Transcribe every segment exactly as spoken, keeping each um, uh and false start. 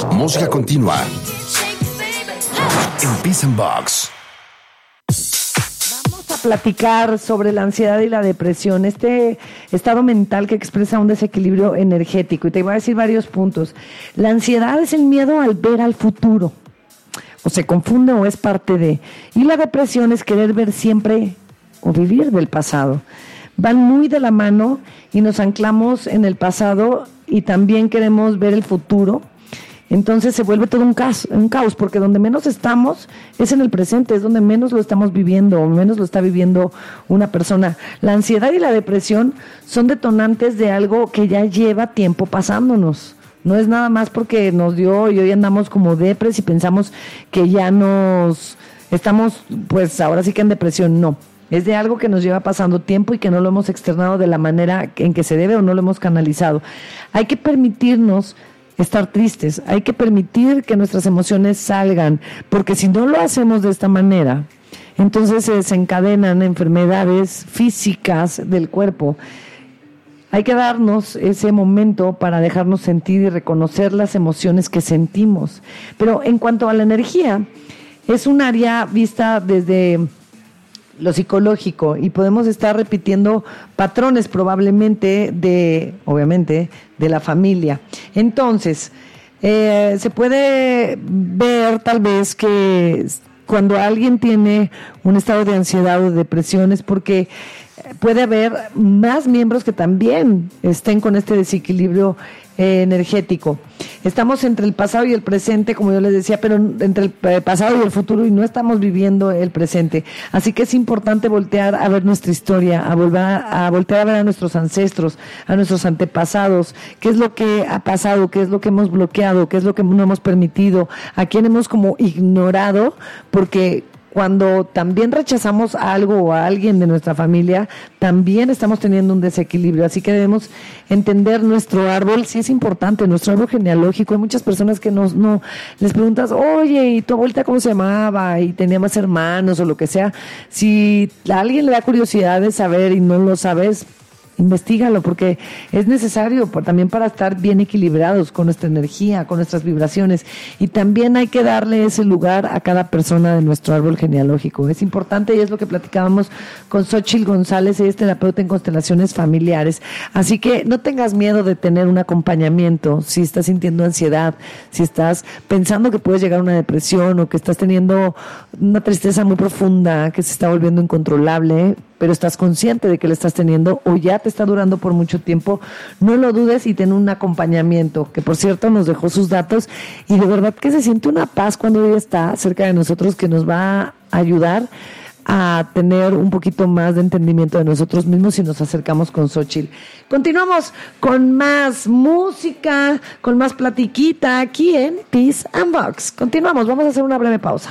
Música continua en Peace and Box. Vamos a platicar sobre la ansiedad y la depresión, este estado mental que expresa un desequilibrio energético. Y te voy a decir varios puntos. La ansiedad es el miedo al ver al futuro. O se confunde o es parte de. Y la depresión es querer ver siempre o vivir del pasado. Van muy de la mano y nos anclamos en el pasado y también queremos ver el futuro. Entonces se vuelve todo un caos, un caos, porque donde menos estamos es en el presente, es donde menos lo estamos viviendo, o menos lo está viviendo una persona. La ansiedad y la depresión son detonantes de algo que ya lleva tiempo pasándonos. No es nada más porque nos dio y hoy andamos como depres y pensamos que ya nos estamos, pues ahora sí que en depresión. No, es de algo que nos lleva pasando tiempo y que no lo hemos externado de la manera en que se debe o no lo hemos canalizado. Hay que permitirnos estar tristes, hay que permitir que nuestras emociones salgan, porque si no lo hacemos de esta manera, entonces se desencadenan enfermedades físicas del cuerpo. Hay que darnos ese momento para dejarnos sentir y reconocer las emociones que sentimos. Pero en cuanto a la energía, es un área vista desde lo psicológico y podemos estar repitiendo patrones probablemente de, obviamente, de la familia. Entonces, eh, se puede ver tal vez que cuando alguien tiene un estado de ansiedad o de depresión es porque puede haber más miembros que también estén con este desequilibrio eh, energético. Estamos entre el pasado y el presente, como yo les decía, pero entre el pasado y el futuro, y no estamos viviendo el presente. Así que es importante voltear a ver nuestra historia, a volver a, a voltear a ver a nuestros ancestros, a nuestros antepasados, qué es lo que ha pasado, qué es lo que hemos bloqueado, qué es lo que no hemos permitido, a quién hemos como ignorado, porque cuando también rechazamos algo o a alguien de nuestra familia, también estamos teniendo un desequilibrio. Así que debemos entender nuestro árbol. Sí es importante, nuestro árbol genealógico. Hay muchas personas que nos, no les preguntas, oye, ¿y tu abuelita cómo se llamaba? Y tenía más hermanos o lo que sea. Si a alguien le da curiosidad de saber y no lo sabes, investígalo, porque es necesario también para estar bien equilibrados con nuestra energía, con nuestras vibraciones, y también hay que darle ese lugar a cada persona de nuestro árbol genealógico. Es importante y es lo que platicábamos con Xochitl González, ella es terapeuta en constelaciones familiares, así que no tengas miedo de tener un acompañamiento si estás sintiendo ansiedad, si estás pensando que puedes llegar a una depresión o que estás teniendo una tristeza muy profunda que se está volviendo incontrolable, pero estás consciente de que le estás teniendo o ya te está durando por mucho tiempo. No lo dudes y ten un acompañamiento, que por cierto nos dejó sus datos, y de verdad que se siente una paz cuando ella está cerca de nosotros, que nos va a ayudar a tener un poquito más de entendimiento de nosotros mismos si nos acercamos con Xochitl. Continuamos con más música, con más platiquita aquí en Peace and Box. Continuamos, vamos a hacer una breve pausa.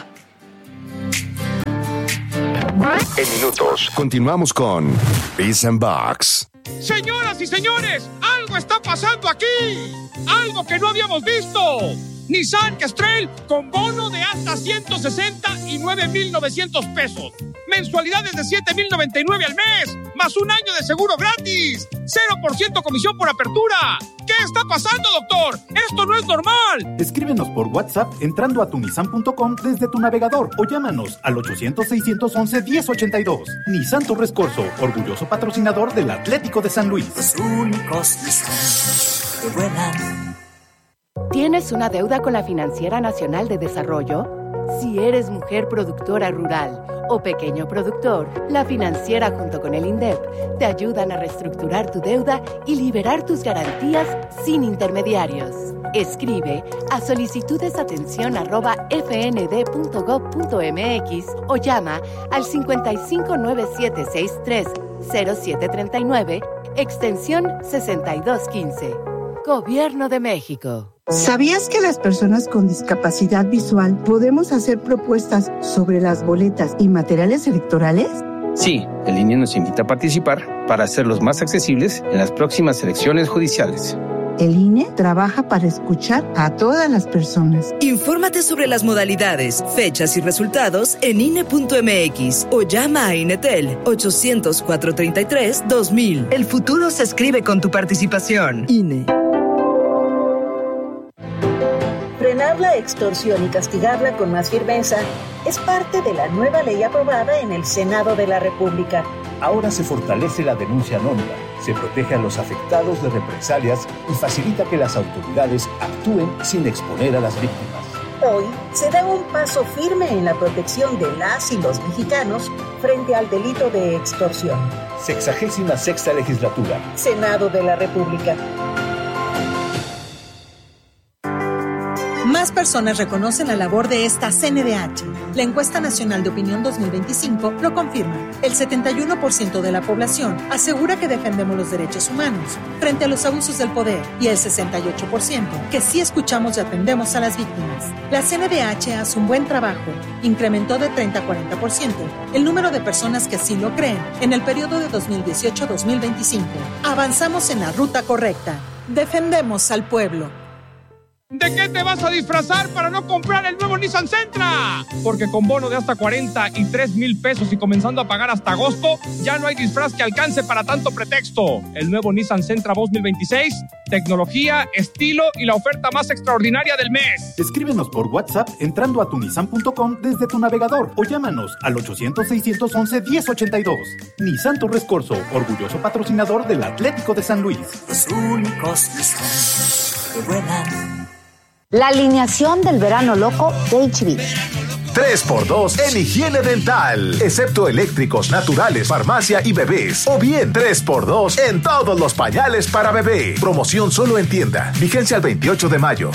En minutos, continuamos con Peace and Box. Señoras y señores, algo está pasando aquí. Algo que no habíamos visto. Nissan X-Trail con bono de hasta ciento sesenta y nueve mil novecientos pesos. Mensualidades de siete mil noventa y nueve al mes, más un año de seguro gratis. cero por ciento comisión por apertura. ¿Qué está pasando, doctor? ¡Esto no es normal! Escríbenos por WhatsApp entrando a tu nissan punto com desde tu navegador o llámanos al ochocientos, seiscientos once, diez ochenta y dos. Nissan Torres Corzo, orgulloso patrocinador del Atlético de San Luis. Los únicos Nissan que vuelan. ¿Tienes una deuda con la Financiera Nacional de Desarrollo? Si eres mujer productora rural o pequeño productor, la Financiera junto con el INDEP te ayudan a reestructurar tu deuda y liberar tus garantías sin intermediarios. Escribe a solicitudesatención arroba fnd.gov.mx o llama al cincuenta y cinco, noventa y siete sesenta y tres, cero siete treinta y nueve, extensión sesenta y dos quince. Gobierno de México. ¿Sabías que las personas con discapacidad visual podemos hacer propuestas sobre las boletas y materiales electorales? Sí, el I N E nos invita a participar para hacerlos más accesibles en las próximas elecciones judiciales. El I N E trabaja para escuchar a todas las personas. Infórmate sobre las modalidades, fechas y resultados en I N E punto M X o llama a Inetel ochocientos, cuatrocientos treinta y tres, dos mil. El futuro se escribe con tu participación. I N E. Frenar la extorsión y castigarla con más firmeza es parte de la nueva ley aprobada en el Senado de la República. Ahora se fortalece la denuncia anónima, se protege a los afectados de represalias y facilita que las autoridades actúen sin exponer a las víctimas. Hoy se da un paso firme en la protección de las y los mexicanos frente al delito de extorsión. Sexagésima sexta legislatura. Senado de la República. Más personas reconocen la labor de esta C N D H. La encuesta nacional de opinión dos mil veinticinco lo confirma. El setenta y uno por ciento de la población asegura que defendemos los derechos humanos frente a los abusos del poder y el sesenta y ocho por ciento que sí escuchamos y atendemos a las víctimas. La C N D H hace un buen trabajo. Incrementó de treinta a cuarenta por ciento el número de personas que así lo creen en el periodo de dos mil dieciocho a dos mil veinticinco. Avanzamos en la ruta correcta. Defendemos al pueblo. ¿De qué te vas a disfrazar para no comprar el nuevo Nissan Sentra? Porque con bono de hasta cuarenta y tres mil pesos y comenzando a pagar hasta agosto, ya no hay disfraz que alcance para tanto pretexto. El nuevo Nissan Sentra dos mil veintiséis, tecnología, estilo y la oferta más extraordinaria del mes. Escríbenos por WhatsApp entrando a tu nissan punto com desde tu navegador o llámanos al ochocientos, seiscientos once, diez ochenta y dos. Nissan Torres Corzo, orgulloso patrocinador del Atlético de San Luis. Los únicos Nissan que vuelan. La alineación del verano loco de H B. tres por dos en higiene dental, excepto eléctricos, naturales, farmacia y bebés. O bien tres por dos en todos los pañales para bebé. Promoción solo en tienda. Vigencia el veintiocho de mayo.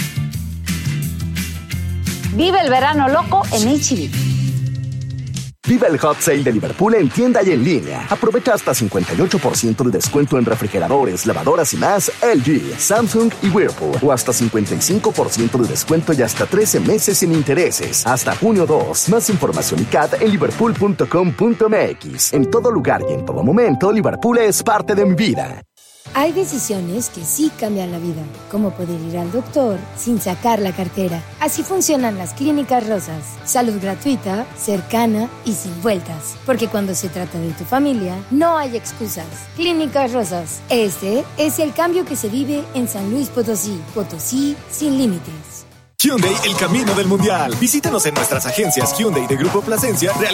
Vive el verano loco en H B. Viva el Hot Sale de Liverpool en tienda y en línea. Aprovecha hasta cincuenta y ocho por ciento de descuento en refrigeradores, lavadoras y más L G, Samsung y Whirlpool. O hasta cincuenta y cinco por ciento de descuento y hasta trece meses sin intereses. Hasta junio dos. Más información y C A D en liverpool punto com punto m x. En todo lugar y en todo momento, Liverpool es parte de mi vida. Hay decisiones que sí cambian la vida, como poder ir al doctor sin sacar la cartera. Así funcionan las Clínicas Rosas. Salud gratuita, cercana y sin vueltas. Porque cuando se trata de tu familia, no hay excusas. Clínicas Rosas. Este es el cambio que se vive en San Luis Potosí. Potosí sin límites. Hyundai, el camino del mundial. Visítanos en nuestras agencias Hyundai de Grupo Plasencia.